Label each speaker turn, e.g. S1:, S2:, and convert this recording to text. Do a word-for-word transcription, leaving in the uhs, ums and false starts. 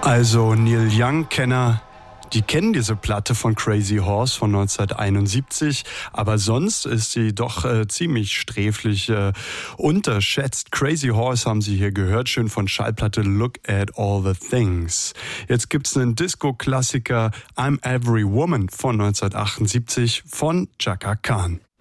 S1: Also Neil Young-Kenner, die kennen diese Platte von Crazy Horse von neunzehnhunderteinundsiebzig, aber sonst ist sie doch äh, ziemlich sträflich äh, unterschätzt. Crazy Horse haben Sie hier gehört, schön von Schallplatte Look at All the Things. Jetzt gibt's einen Disco-Klassiker I'm Every Woman von neunzehnhundertachtundsiebzig von Chaka Khan.